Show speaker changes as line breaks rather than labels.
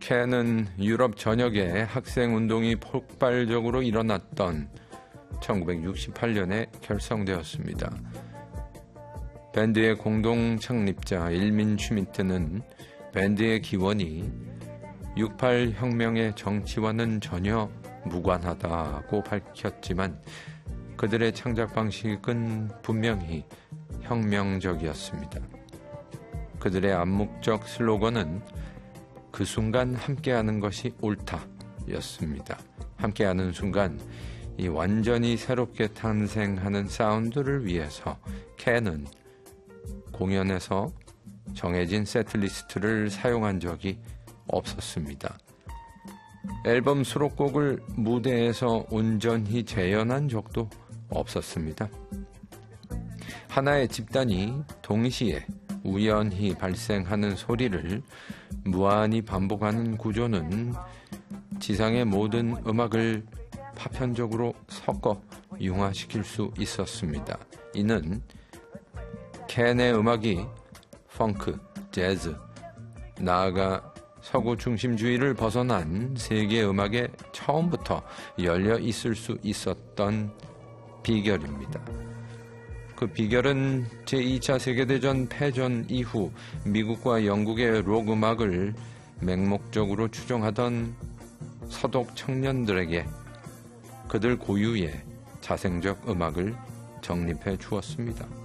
캔은 유럽 전역에 학생운동이 폭발적으로 일어났던 1968년에 결성되었습니다. 밴드의 공동 창립자 일민 슈미트는 밴드의 기원이 68 혁명의 정치와는 전혀 무관하다고 밝혔지만 그들의 창작 방식은 분명히 혁명적이었습니다. 그들의 암묵적 슬로건은 그 순간 함께하는 것이 옳다였습니다. 함께하는 순간 이 완전히 새롭게 탄생하는 사운드를 위해서 캔은 공연에서 정해진 세트리스트를 사용한 적이 없었습니다. 앨범 수록곡을 무대에서 온전히 재현한 적도 없었습니다. 하나의 집단이 동시에 우연히 발생하는 소리를 무한히 반복하는 구조는 지상의 모든 음악을 파편적으로 섞어 융화시킬 수 있었습니다. 이는 캔의 음악이 펑크, 재즈, 나아가 서구 중심주의를 벗어난 세계 음악에 처음부터 열려 있을 수 있었던 비결입니다. 그 비결은 제2차 세계대전 패전 이후 미국과 영국의 록 음악을 맹목적으로 추종하던 서독 청년들에게 그들 고유의 자생적 음악을 정립해 주었습니다.